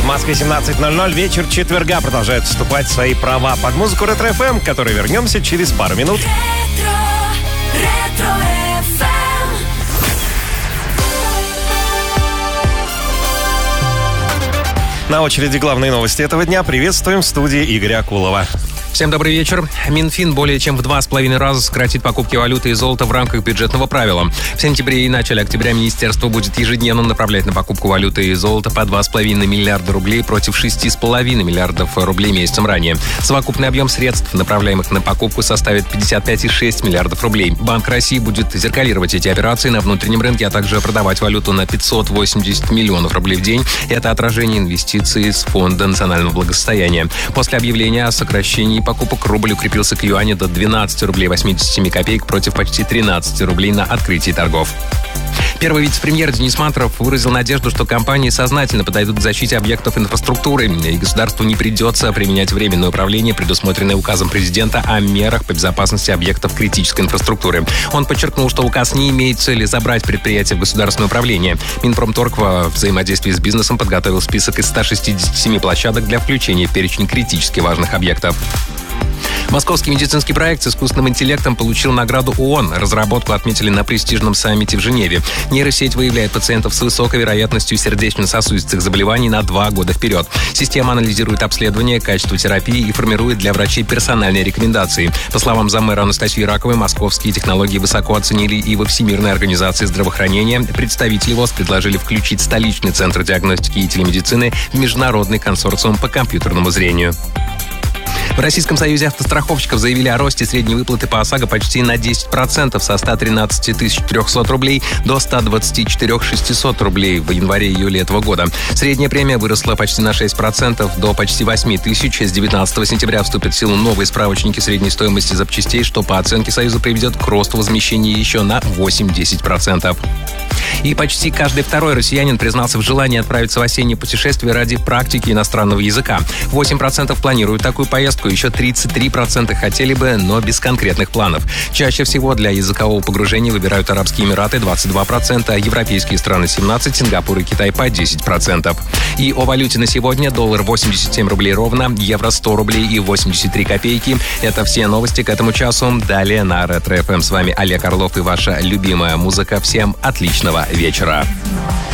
Москве 17:00. Вечер четверга продолжает вступать в свои права под музыку Ретро-ФМ, к которой вернемся через пару минут. На очереди главные новости этого дня. Приветствуем в студии Игоря Акулова. Всем добрый вечер. Минфин более чем в 2,5 раза сократит покупки валюты и золота в рамках бюджетного правила. В сентябре и начале октября министерство будет ежедневно направлять на покупку валюты и золота по 2,5 миллиарда рублей против 6,5 миллиардов рублей месяцем ранее. Совокупный объем средств, направляемых на покупку, составит 55,6 миллиардов рублей. Банк России будет зеркалировать эти операции на внутреннем рынке, а также продавать валюту на 580 миллионов рублей в день. Это отражение инвестиций с Фонда национального благосостояния. После объявления о сокращении покупок рубль укрепился к юаню до 12 рублей 87 копеек против почти 13 рублей на открытии торгов. Первый вице-премьер Денис Мантуров выразил надежду, что компании сознательно подойдут к защите объектов инфраструктуры, и государству не придется применять временное управление, предусмотренное указом президента о мерах по безопасности объектов критической инфраструктуры. Он подчеркнул, что указ не имеет цели забрать предприятия в государственное управление. Минпромторг во взаимодействии с бизнесом подготовил список из 167 площадок для включения в перечень критически важных объектов. Московский медицинский проект с искусственным интеллектом получил награду ООН. Разработку отметили на престижном саммите в Женеве. Нейросеть выявляет пациентов с высокой вероятностью сердечно-сосудистых заболеваний на 2 года вперед. Система анализирует обследование, качество терапии и формирует для врачей персональные рекомендации. По словам заммэра Анастасии Раковой, московские технологии высоко оценили и во Всемирной организации здравоохранения. Представители ВОЗ предложили включить столичный центр диагностики и телемедицины в международный консорциум по компьютерному зрению. В Российском союзе автостраховщиков заявили о росте средней выплаты по ОСАГО почти на 10% со 113 300 рублей до 124 600 рублей в январе-июле этого года. Средняя премия выросла почти на 6% до почти 8 тысяч. С 19 сентября вступят в силу новые справочники средней стоимости запчастей, что по оценке Союза приведет к росту возмещения еще на 8-10%. И почти каждый второй россиянин признался в желании отправиться в осеннее путешествие ради практики иностранного языка. 8% планируют такую поездку, еще 33% хотели бы, но без конкретных планов. Чаще всего для языкового погружения выбирают Арабские Эмираты 22%, европейские страны 17%, Сингапур и Китай по 10%. И о валюте на сегодня: доллар 87 рублей ровно, евро 100 рублей и 83 копейки. Это все новости к этому часу. Далее на Ретро-ФМ. С вами Олег Орлов и ваша любимая музыка. Всем отличного вечера.